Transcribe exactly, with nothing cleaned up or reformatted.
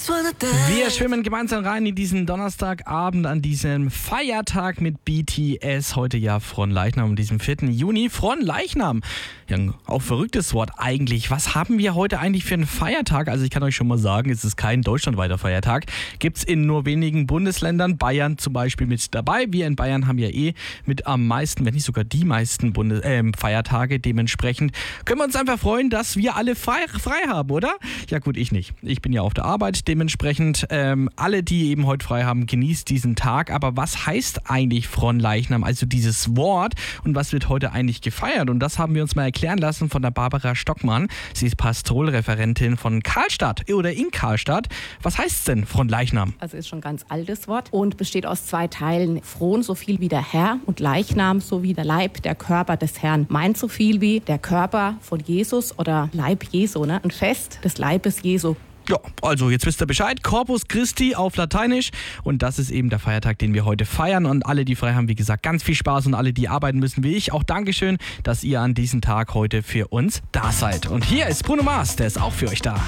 Wir schwimmen gemeinsam rein in diesen Donnerstagabend, an diesem Feiertag mit B T S. Heute ja Fronleichnam, am diesem vierten Juni. Fronleichnam, ja, auch verrücktes Wort eigentlich. Was haben wir heute eigentlich für einen Feiertag? Also ich kann euch schon mal sagen, es ist kein deutschlandweiter Feiertag. Gibt es in nur wenigen Bundesländern, Bayern zum Beispiel mit dabei. Wir in Bayern haben ja eh mit am meisten, wenn nicht sogar die meisten Bundes äh, Feiertage. Dementsprechend können wir uns einfach freuen, dass wir alle frei, frei haben, oder? Ja gut, ich nicht. Ich bin ja auf der Arbeit. Dementsprechend ähm, alle, die eben heute frei haben, genießt diesen Tag. Aber was heißt eigentlich Fronleichnam, also dieses Wort, und was wird heute eigentlich gefeiert? Und das haben wir uns mal erklären lassen von der Barbara Stockmann. Sie ist Pastoralreferentin von Karlstadt oder in Karlstadt. Was heißt es denn Fronleichnam? Also ist schon ein ganz altes Wort und besteht aus zwei Teilen. Fron so viel wie der Herr und Leichnam so wie der Leib, der Körper des Herrn. Meint so viel wie der Körper von Jesus oder Leib Jesu, ne? Ein Fest des Leibes Jesu. Ja, also jetzt wisst ihr Bescheid. Corpus Christi auf Lateinisch. Und das ist eben der Feiertag, den wir heute feiern. Und alle, die frei haben, wie gesagt, ganz viel Spaß. Und alle, die arbeiten müssen wie ich, auch Dankeschön, dass ihr an diesem Tag heute für uns da seid. Und hier ist Bruno Mars, der ist auch für euch da.